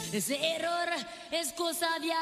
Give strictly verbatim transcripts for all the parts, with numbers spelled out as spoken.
ese error es cosa de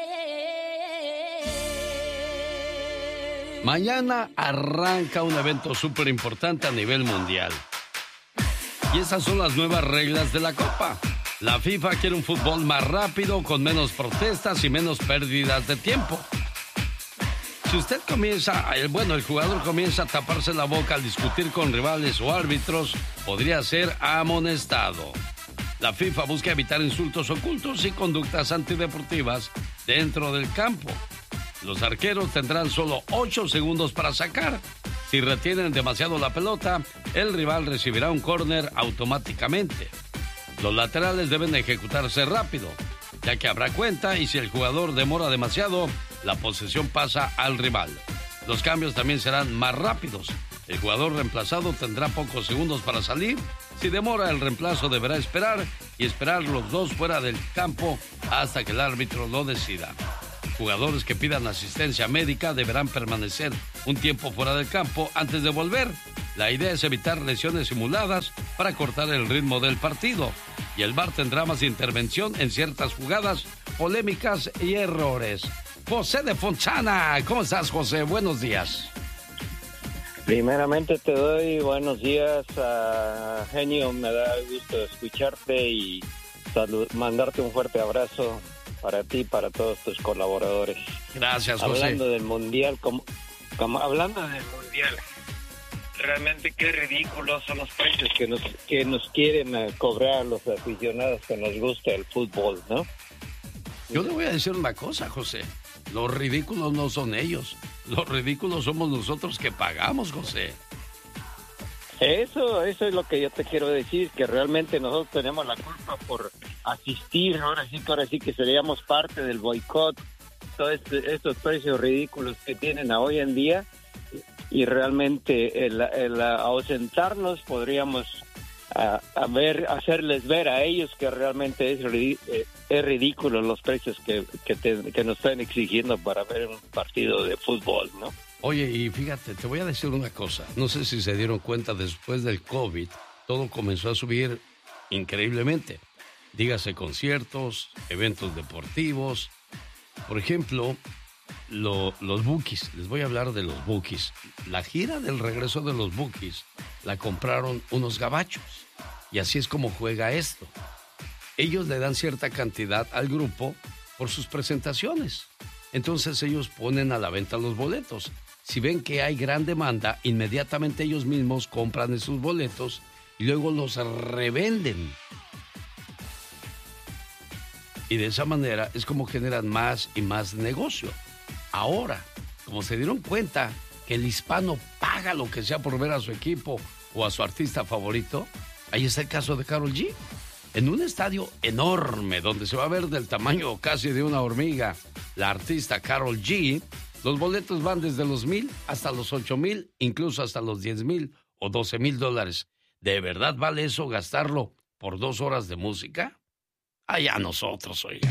ayer. Mañana arranca un evento súper importante a nivel mundial. Y esas son las nuevas reglas de la Copa. La FIFA quiere un fútbol más rápido, con menos protestas y menos pérdidas de tiempo. Si usted comienza, bueno, el jugador comienza a taparse la boca al discutir con rivales o árbitros, podría ser amonestado. La FIFA busca evitar insultos ocultos y conductas antideportivas dentro del campo. Los arqueros tendrán solo ocho segundos para sacar. Si retienen demasiado la pelota, el rival recibirá un córner automáticamente. Los laterales deben ejecutarse rápido, ya que habrá cuenta, y si el jugador demora demasiado, la posesión pasa al rival. Los cambios también serán más rápidos. El jugador reemplazado tendrá pocos segundos para salir. Si demora, el reemplazo deberá esperar y esperar los dos fuera del campo hasta que el árbitro lo decida. Jugadores que pidan asistencia médica deberán permanecer un tiempo fuera del campo antes de volver. La idea es evitar lesiones simuladas para cortar el ritmo del partido. Y el V A R tendrá más intervención en ciertas jugadas, polémicas y errores. José de Fontana, ¿cómo estás, José? Buenos días. Primeramente te doy buenos días, uh, genio, me da gusto escucharte y salud, mandarte un fuerte abrazo para ti y para todos tus colaboradores. Gracias, José. Hablando del mundial, como, como hablando del mundial, realmente qué ridículos son los precios que nos que nos quieren uh, cobrar los aficionados que nos gusta el fútbol, ¿no? Yo le voy a decir una cosa, José. Los ridículos no son ellos. Los ridículos somos nosotros que pagamos, José. Eso, eso es lo que yo te quiero decir, que realmente nosotros tenemos la culpa por asistir. Ahora sí que ahora sí que seríamos parte del boicot. Todos este, estos precios ridículos que tienen a hoy en día, y realmente el, el ausentarnos podríamos a, a ver, hacerles ver a ellos que realmente es, es ridículo los precios que, que, te, que nos están exigiendo para ver un partido de fútbol, ¿no? Oye, y fíjate, te voy a decir una cosa. No sé si se dieron cuenta, después del COVID, todo comenzó a subir increíblemente. Dígase conciertos, eventos deportivos. Por ejemplo, lo, los Bukis. Les voy a hablar de los Bukis. La gira del regreso de los Bukis la compraron unos gabachos. Y así es como juega esto. Ellos le dan cierta cantidad al grupo por sus presentaciones. Entonces ellos ponen a la venta los boletos. Si ven que hay gran demanda, inmediatamente ellos mismos compran esos boletos y luego los revenden. Y de esa manera es como generan más y más negocio. Ahora, como se dieron cuenta que el hispano paga lo que sea por ver a su equipo o a su artista favorito, ahí está el caso de Karol G. En un estadio enorme, donde se va a ver del tamaño casi de una hormiga, la artista Karol G, los boletos van desde los mil hasta los ocho mil, incluso hasta los diez mil o doce mil dólares. ¿De verdad vale eso gastarlo por dos horas de música? Allá nosotros, oiga.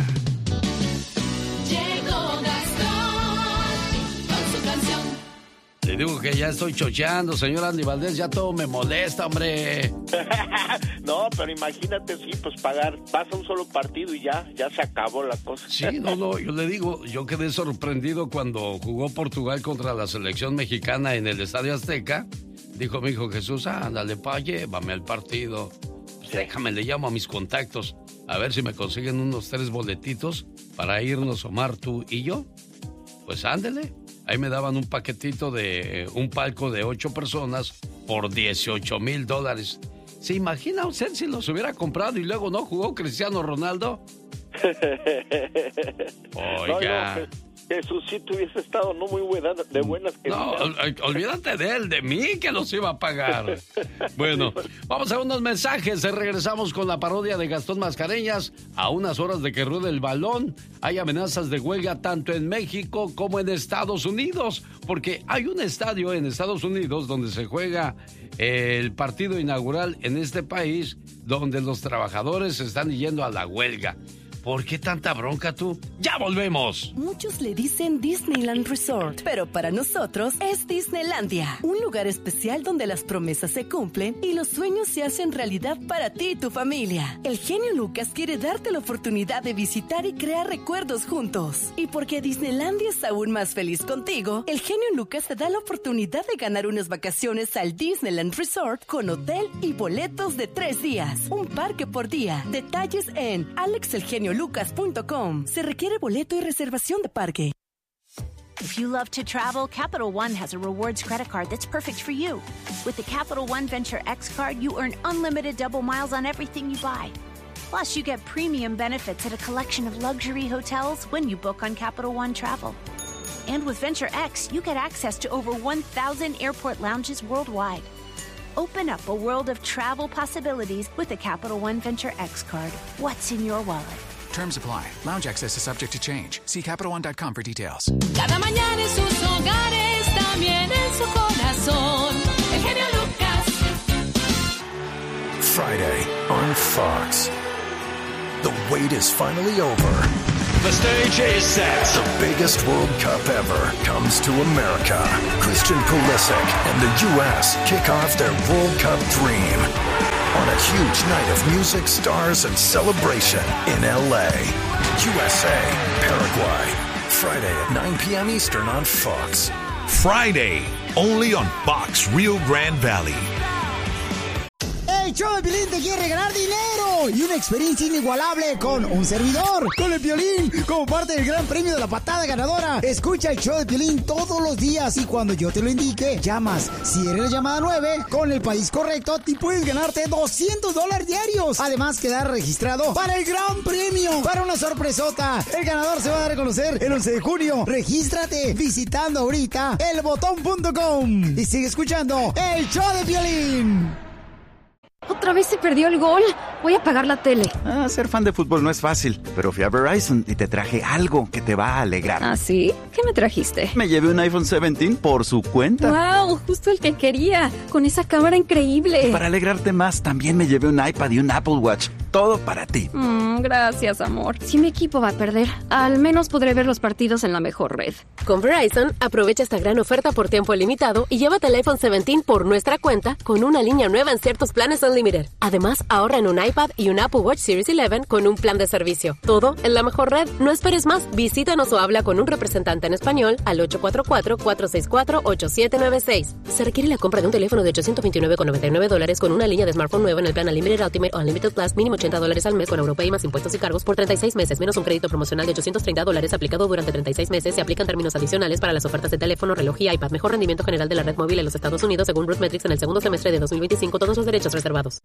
Llegó Gastón con su canción. Le digo que ya estoy chocheando, señor Andy Valdés, ya todo me molesta, hombre. No, pero imagínate, sí, pues pagar, pasa un solo partido y ya, ya se acabó la cosa. Sí, no, no, yo le digo, yo quedé sorprendido cuando jugó Portugal contra la selección mexicana en el Estadio Azteca. Dijo mi hijo Jesús, ándale, pa, llévame al partido. Pues déjame, le llamo a mis contactos, a ver si me consiguen unos tres boletitos para irnos Omar, tú y yo. Pues ándele. Ahí me daban un paquetito de un palco de ocho personas por dieciocho mil dólares. ¿Se imagina usted si los hubiera comprado y luego no jugó Cristiano Ronaldo? Oiga. No, no, Jesús, si tú hubiese estado no muy buena, de buenas que no, olvídate de él, de mí que los iba a pagar. Bueno, vamos a unos mensajes. Regresamos con la parodia de Gastón Mascareñas. A unas horas de que ruede el balón, hay amenazas de huelga tanto en México como en Estados Unidos, porque hay un estadio en Estados Unidos donde se juega el partido inaugural en este país, donde los trabajadores están yendo a la huelga. ¿Por qué tanta bronca tú? ¡Ya volvemos! Muchos le dicen Disneyland Resort, pero para nosotros es Disneylandia. Un lugar especial donde las promesas se cumplen y los sueños se hacen realidad para ti y tu familia. El genio Lucas quiere darte la oportunidad de visitar y crear recuerdos juntos. Y porque Disneylandia es aún más feliz contigo, el genio Lucas te da la oportunidad de ganar unas vacaciones al Disneyland Resort con hotel y boletos de tres días. Un parque por día. Detalles en alex el genio lucas punto com. Se requiere boleto y reservación de parque. If you love to travel, Capital One has a rewards credit card that's perfect for you. With the Capital One Venture X card, you earn unlimited double miles on everything you buy. Plus, you get premium benefits at a collection of luxury hotels when you book on Capital One Travel. And with Venture X, you get access to over one thousand airport lounges worldwide. Open up a world of travel possibilities with the Capital One Venture X card. What's in your wallet? Terms apply. Lounge access is subject to change. See Capital One dot com for details. Cada mañana en sus hogares, también en su corazón. El genio Lucas. Friday on Fox. The wait is finally over. The stage is set. The biggest World Cup ever comes to America. Christian Pulisic and the U S kick off their World Cup dream on a huge night of music, stars, and celebration in L A. U S A, Paraguay. Friday at nine p.m. Eastern on Fox. Friday, only on Fox Rio Grande Valley. El show de Piolín te quiere regalar dinero y una experiencia inigualable con un servidor, con el Piolín, como parte del gran premio de la patada ganadora. Escucha el show de Piolín todos los días y cuando yo te lo indique, llamas. Si eres la llamada nueve, con el país correcto, y puedes ganarte doscientos dólares diarios. Además, quedar registrado para el gran premio, para una sorpresota. El ganador se va a dar a conocer el once de junio. Regístrate visitando ahorita el botón punto com y sigue escuchando el show de Piolín. Otra vez se perdió el gol. Voy a apagar la tele. Ah, ser fan de fútbol no es fácil, pero fui a Verizon y te traje algo que te va a alegrar. ¿Ah, sí? ¿Qué me trajiste? Me llevé un iPhone diecisiete por su cuenta. ¡Wow! Justo el que quería. Con esa cámara increíble. Y para alegrarte más, también me llevé un iPad y un Apple Watch. Todo para ti. Mm, gracias, amor. Si mi equipo va a perder, al menos podré ver los partidos en la mejor red. Con Verizon, aprovecha esta gran oferta por tiempo limitado y llévate el iPhone diecisiete por nuestra cuenta con una línea nueva en ciertos planes Unlimited. Además, ahorra en un iPad y un Apple Watch Series once con un plan de servicio. Todo en la mejor red. No esperes más. Visítanos o habla con un representante en español al ocho cuatro cuatro, cuatro seis cuatro, ocho siete nueve seis. Se requiere la compra de un teléfono de ochocientos veintinueve con noventa y nueve dólares con una línea de smartphone nueva en el plan Unlimited Ultimate o Unlimited Plus, mínimo ochenta dólares al mes con Europay más impuestos y cargos por treinta y seis meses, menos un crédito promocional de ochocientos treinta dólares aplicado durante treinta y seis meses. Se aplican términos adicionales para las ofertas de teléfono, reloj y iPad. Mejor rendimiento general de la red móvil en los Estados Unidos según Root Metrics en el segundo semestre de dos mil veinticinco. Todos los derechos reservados.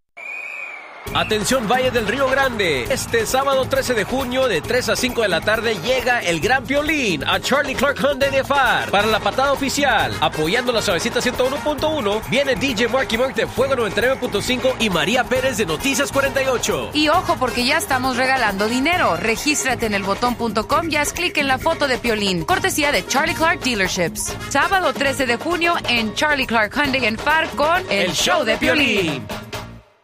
Atención Valle del Río Grande, este sábado trece de junio de tres a cinco de la tarde llega el Gran Piolín a Charlie Clark Hyundai de F A R para la patada oficial. Apoyando la Suavecita ciento uno punto uno viene D J Marky Mark de Fuego noventa y nueve punto cinco y María Pérez de Noticias cuarenta y ocho. Y ojo porque ya estamos regalando dinero. Regístrate en el botón punto com y haz clic en la foto de Piolín. Cortesía de Charlie Clark Dealerships. Sábado trece de junio en Charlie Clark Hyundai en F A R con El, el Show de Piolín.